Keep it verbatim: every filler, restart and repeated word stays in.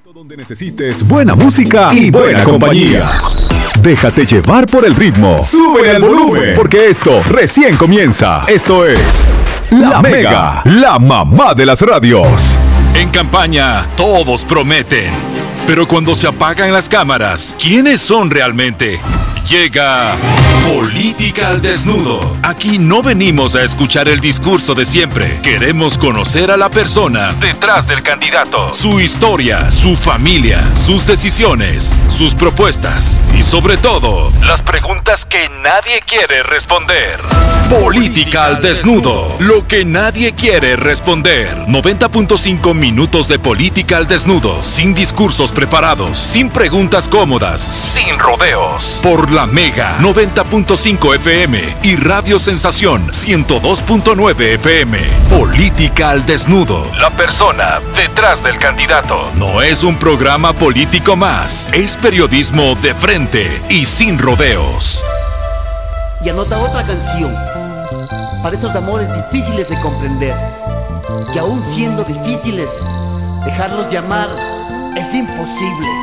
Donde necesites buena música y buena compañía. Déjate llevar por el ritmo. Sube el volumen, porque esto recién comienza. Esto es La Mega, la mamá de las radios. En campaña, todos prometen. Pero cuando se apagan las cámaras, ¿quiénes son realmente? Llega Política al Desnudo. Aquí no venimos a escuchar el discurso de siempre. Queremos conocer a la persona detrás del candidato, su historia, su familia, sus decisiones, sus propuestas y sobre todo, las preguntas que nadie quiere responder. Política al Desnudo. Lo que nadie quiere responder. noventa punto cinco minutos de Política al Desnudo, sin discursos preparados, sin preguntas cómodas, sin rodeos. Por La Mega noventa punto cinco F M y Radio Sensación ciento dos punto nueve F M. Política al Desnudo. La persona detrás del candidato. No es un programa político más. Es periodismo de frente y sin rodeos. Y anota otra canción para esos amores difíciles de comprender, que aún siendo difíciles, dejarlos de amar es imposible.